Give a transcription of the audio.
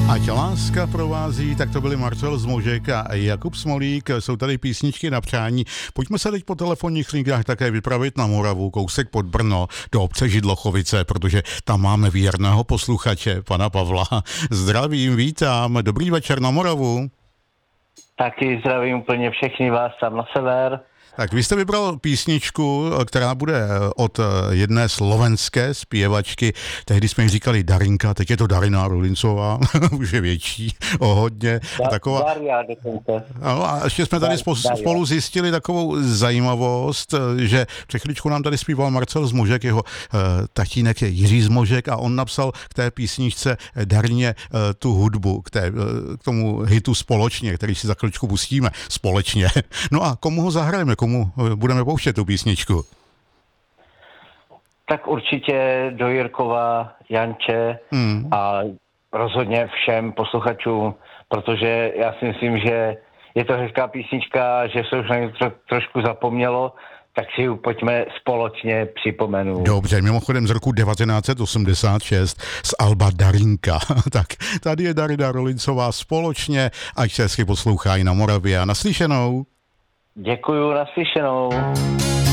Ať láska provází, tak to byli Marcel Zmožek a Jakub Smolík. Jsou tady písničky na přání. Pojďme se teď po telefonních linkách také vypravit na Moravu, kousek pod Brno, do obce Židlochovice, protože tam máme věrného posluchače, pana Pavla. Zdravím, vítám. Dobrý večer na Moravu. Taky zdravím úplně všechny vás tam na sever. Tak vy jste vybral písničku, která bude od jedné slovenské zpěvačky. Tehdy jsme jí říkali Darinka, teď je to Darina Rolincová, už je větší o hodně. Taková... Daria dokonce. Ano, a ještě jsme tady spolu zjistili takovou zajímavost, že před chvíličkou nám tady zpíval Marcel Zmožek, jeho tatínek je Jiří Zmožek a on napsal k té písničce Darině tu hudbu, k tomu hitu Společně, který si za chvíličku pustíme společně. No a komu ho zahrajeme, komu budeme pouštět tu písničku? Tak určitě do Jirkova, Janče a rozhodně všem posluchačům, protože já si myslím, že je to hezká písnička, že se už na ně trošku zapomnělo, tak si ji pojďme společně připomenout. Dobře, mimochodem z roku 1986 z alba Darinka. Tak tady je Darina Rolincová společně, ať se hezky poslouchají na Moravě a naslyšenou. Děkuju, naslyšenou.